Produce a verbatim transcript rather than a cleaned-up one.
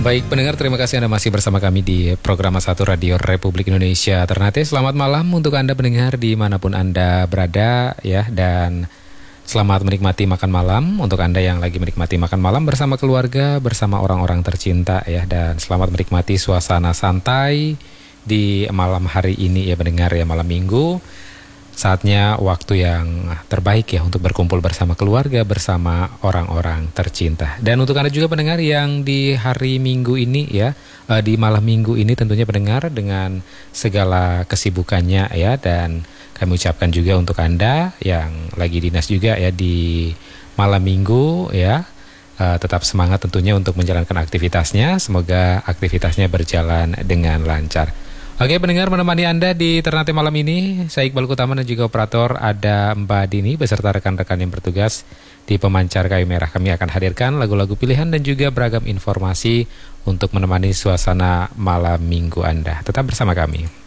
Baik pendengar, terima kasih Anda masih bersama kami di program satu Radio Republik Indonesia Ternate. Selamat malam untuk Anda pendengar dimanapun Anda berada ya. Dan selamat menikmati makan malam untuk Anda yang lagi menikmati makan malam bersama keluarga, bersama orang-orang tercinta ya. Dan selamat menikmati suasana santai di malam hari ini ya pendengar ya, malam minggu. Saatnya waktu yang terbaik ya untuk berkumpul bersama keluarga, bersama orang-orang tercinta. Dan untuk Anda juga pendengar yang di hari Minggu ini ya, di malam Minggu ini tentunya pendengar dengan segala kesibukannya ya. Dan kami ucapkan juga untuk Anda yang lagi dinas juga ya di malam Minggu ya, tetap semangat tentunya untuk menjalankan aktivitasnya. Semoga aktivitasnya berjalan dengan lancar. Oke pendengar, menemani Anda di Ternate malam ini, saya Iqbal Kutama dan juga operator ada Mbak Dini beserta rekan-rekan yang bertugas di pemancar kayu merah. Kami akan hadirkan lagu-lagu pilihan dan juga beragam informasi untuk menemani suasana malam minggu Anda. Tetap bersama kami.